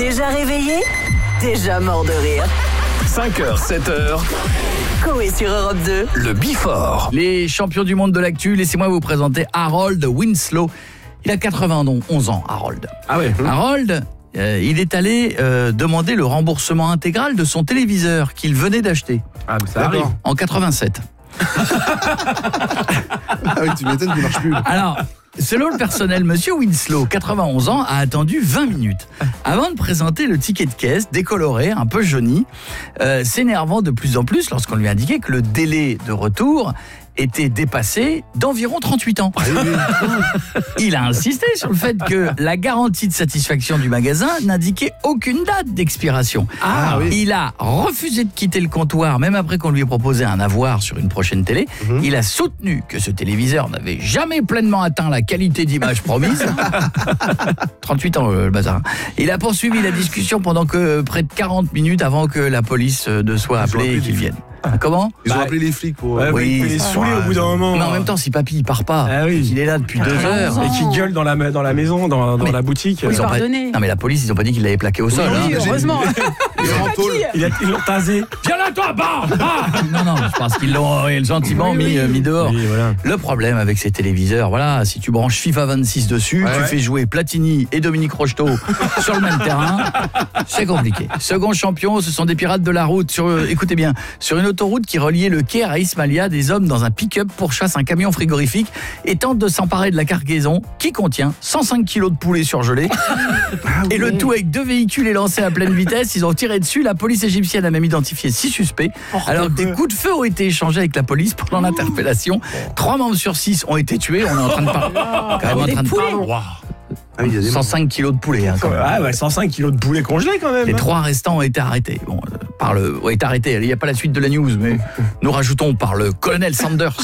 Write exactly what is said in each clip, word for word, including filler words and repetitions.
Déjà réveillé, déjà mort de rire. cinq heures, sept heures. Coé sur Europe deux. Le Before. Les champions du monde de l'actu, laissez-moi vous présenter Harold Winslow. Il a quatre-vingt-onze ans, Harold. Ah ouais. Harold, euh, il est allé euh, demander le remboursement intégral de son téléviseur qu'il venait d'acheter. Ah, mais ça arrive. En quatre-vingt-sept. Ah oui, tu m'étonnes qu'il marche plus. Alors, selon le personnel, monsieur Winslow, quatre-vingt-onze ans, a attendu vingt minutes avant de présenter le ticket de caisse, décoloré, un peu jauni, euh, s'énervant de plus en plus lorsqu'on lui indiquait que le délai de retour était dépassé d'environ trente-huit ans. Il a insisté sur le fait que la garantie de satisfaction du magasin n'indiquait aucune date d'expiration. Ah oui. Il a refusé de quitter le comptoir, même après qu'on lui ait proposé un avoir sur une prochaine télé. Mhm. Il a soutenu que ce téléviseur n'avait jamais pleinement atteint la qualité d'image promise. trente-huit ans, euh, le bazar. Il a poursuivi la discussion pendant que près de quarante minutes avant que la police euh, ne soit Ils ont appelée appelé et qu'il les vienne. Comment ? Ils ont Bah, appelé les flics pour... Ouais, Oui, oui, il faut les ça saouler va. au bout d'un moment. Mais en même temps, si papy il part pas, Ah oui. il est là depuis deux heures. Et qui gueule dans la, dans la maison, dans, dans Mais- la boutique. Ils ont pas- pardonnez. Non mais la police, ils ont pas dit qu'il l'avait plaqué au sol. Oui, hein. heureusement. Ils sont en tôle. Il a- Ils l'ont tasé. Viens là, toi, bah, bah. Non, non, je pense qu'ils l'ont euh, gentiment Oui, mis, oui. euh, mis dehors. Oui, voilà. Le problème avec ces téléviseurs, voilà, si tu branches FIFA vingt-six dessus, Ouais, tu ouais. fais jouer Platini et Dominique Rocheteau sur le même terrain, c'est compliqué. Second champion, ce sont des pirates de la route. Sur, euh, écoutez bien, sur une autoroute qui reliait le Caire à Ismailia, des hommes dans un pick-up pourchassent un camion frigorifique et tentent de s'emparer de la cargaison qui contient cent cinq kilos de poulet surgelé. Et le tout avec deux véhicules élancés à pleine vitesse. Ils ont tiré dessus. La police égyptienne a même identifié six suspects. Alors que des coups de feu ont été échangés avec la police pendant l'interpellation. Trois membres sur six ont été tués. On est en train de parler. quand même en Des train de poulets. parler. Ah oui, il y a des cent cinq kilos de poulet. Hein, quand même. Ah ouais, cent cinq kilos de poulet congelé quand même. Les trois restants ont été arrêtés. Bon, euh, par le, ont été arrêtés. Il n'y a pas la suite de la news, mais nous rajoutons par le colonel Sanders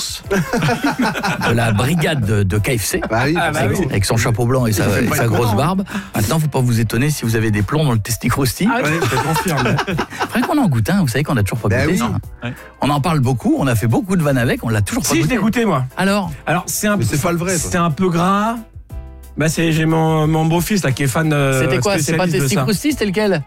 de la brigade de, de K F C. Bah oui, Ah bah avec, oui. avec son chapeau blanc et sa, et sa grosse barbe. Maintenant, faut pas vous étonner si vous avez des plombs dans le testicrosti. Ah Ouais, je te confirme. Faudrait qu'on en goûte un. Vous savez qu'on a toujours pas Bah goûté oui. ça. Ouais. On en parle beaucoup. On a fait beaucoup de vannes avec. On l'a toujours pas Si, je goûté. l'ai goûté, moi. Alors, Alors, c'est un Mais c'est pas le vrai, toi. C'est un peu gras. Bah, c'est, j'ai mon, mon beau-fils là qui est fan. euh, c'était quoi? C'est pas spécialiste de ça. testicrosti, c'était lequel?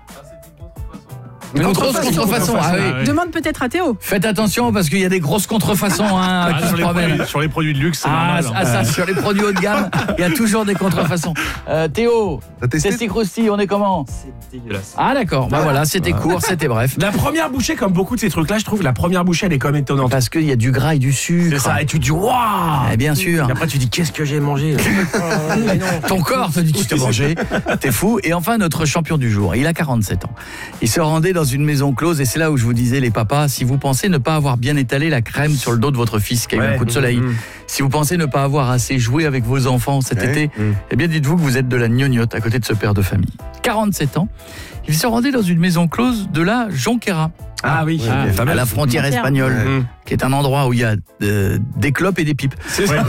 Une grosse contrefaçon, contrefaçon. Ah oui. Demande peut-être à Théo. Faites attention parce qu'il y a des grosses contrefaçons hein, Ah, qui se sur, les promènent. produits, sur les produits de luxe, c'est Ah, normal. hein. ah, ça, sur les produits haut de gamme, il y a toujours des contrefaçons. Euh, Théo, T'as testé? testicrosti, on est comment? C'est dégueulasse. Ah d'accord, bah voilà, c'était court, c'était bref. La première bouchée, comme beaucoup de ces trucs-là, je trouve la première bouchée, elle est quand même étonnante. Parce qu'il y a du gras et du sucre. C'est ça, et tu te dis waouh. Eh bien sûr. Et après, tu dis qu'est-ce que j'ai mangé là. Ton corps te dit que tu t'es mangé, t'es fou. Et enfin, notre champion du jour, il a quarante-sept ans. Il se rendait dans une maison close et c'est là où je vous disais, les papas, si vous pensez ne pas avoir bien étalé la crème sur le dos de votre fils qui a eu Ouais. un coup de soleil, Mmh. si vous pensez ne pas avoir assez joué avec vos enfants cet Ouais. été, Mmh. eh bien dites-vous que vous êtes de la gnognotte à côté de ce père de famille. quarante-sept ans, il se rendait dans une maison close de la Jonquera, Ah oui, à les fameux. la frontière Frontière. espagnole, Ouais. Mmh. qui est un endroit où il y a euh, des clopes et des pipes. C'est ça.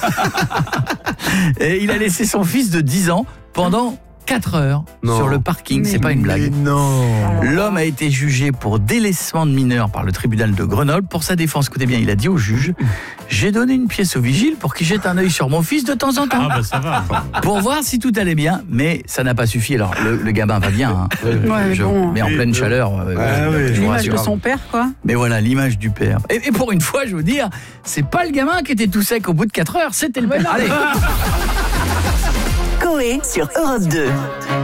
Et il a laissé son fils de dix ans pendant quatre heures Non. sur le parking, Mais c'est pas une blague. non. L'homme a été jugé pour délaissement de mineur par le tribunal de Grenoble. Pour sa défense, écoutez bien, il a dit au juge « J'ai donné une pièce au vigile pour qu'il jette un œil sur mon fils de temps en temps, Ah bah ça va. pour voir si tout allait bien. » Mais ça n'a pas suffi. Alors, le, le gamin va bien, hein. Ouais, Je- bon. mais en pleine chaleur. euh, Ah je oui. vous L'image de rassure. son père, quoi. Mais voilà, l'image du père. Et, et pour une fois, je veux dire, c'est pas le gamin qui était tout sec au bout de quatre heures, c'était le père. Allez. Coé sur Europe deux.